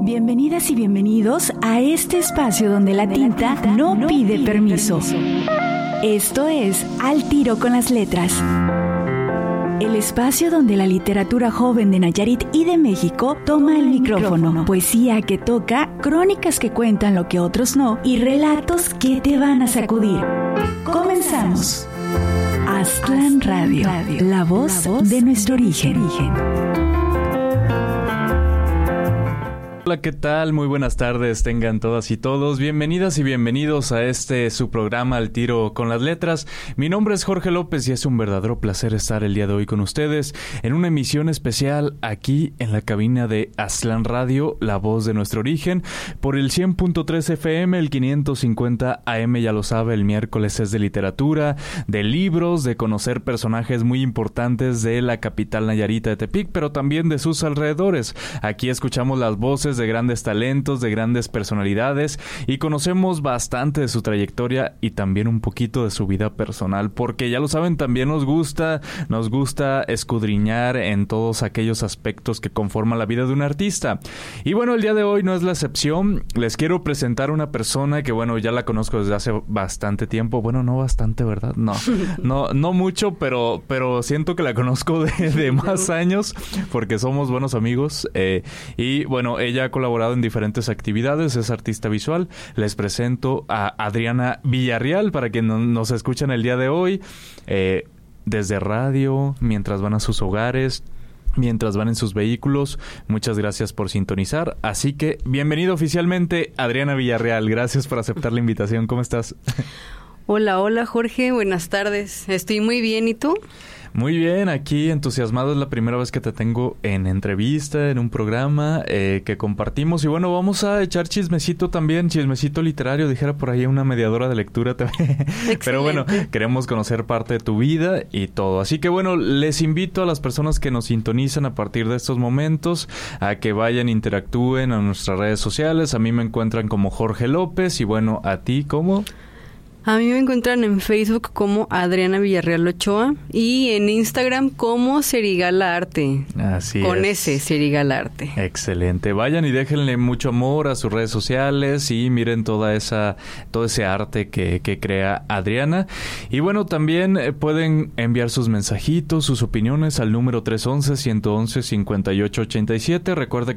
Bienvenidas y bienvenidos a este espacio donde la tinta no pide permiso. Esto es Al Tiro con las Letras. El espacio donde la literatura joven de Nayarit y de México toma el micrófono. Poesía que toca, crónicas que cuentan lo que otros no y relatos que te van a sacudir. Comenzamos. Aztlán Radio, la voz de nuestro origen. Hola, ¿qué tal? Muy buenas tardes tengan todas y todos. Bienvenidas y bienvenidos a su programa Al Tiro con las Letras. Mi nombre es Jorge López y es un verdadero placer estar el día de hoy con ustedes en una emisión especial aquí en la cabina de Aztlán Radio, la voz de nuestro origen, por el 100.3 FM, el 550 AM, ya lo sabe, el miércoles es de literatura, de libros, de conocer personajes muy importantes de la capital nayarita de Tepic, pero también de sus alrededores. Aquí escuchamos las voces de grandes talentos, de grandes personalidades y conocemos bastante de su trayectoria y también un poquito de su vida personal, porque ya lo saben, también nos gusta escudriñar en todos aquellos aspectos que conforman la vida de un artista. Y bueno, el día de hoy no es la excepción. Les quiero presentar una persona que, bueno, ya la conozco desde hace bastante tiempo. Bueno, no bastante, ¿verdad? No mucho, pero siento que la conozco de más años porque somos buenos amigos. Y bueno, ella ha colaborado en diferentes actividades, es artista visual. Les presento a Adriana Villarreal, para quienes nos escuchan el día de hoy, desde radio, mientras van a sus hogares, mientras van en sus vehículos. Muchas gracias por sintonizar. Así que, bienvenido oficialmente, Adriana Villarreal. Gracias por aceptar la invitación. ¿Cómo estás? Hola Jorge, buenas tardes. Estoy muy bien, ¿y tú? Muy bien, aquí entusiasmado. Es la primera vez que te tengo en entrevista, en un programa que compartimos. Y bueno, vamos a echar chismecito también, chismecito literario, dijera por ahí una mediadora de lectura también. Pero bueno, queremos conocer parte de tu vida y todo. Así que bueno, les invito a las personas que nos sintonizan a partir de estos momentos a que vayan, interactúen a nuestras redes sociales. A mí me encuentran como Jorge López y bueno, ¿a ti cómo? A mí me encuentran en Facebook como Adriana Villarreal Ochoa y en Instagram como Serigala Arte. Así con es. ese Serigala Arte. Excelente. Vayan y déjenle mucho amor a sus redes sociales y miren todo ese arte que crea Adriana. Y bueno, también pueden enviar sus mensajitos, sus opiniones al número 311-111-5887. Recuerda que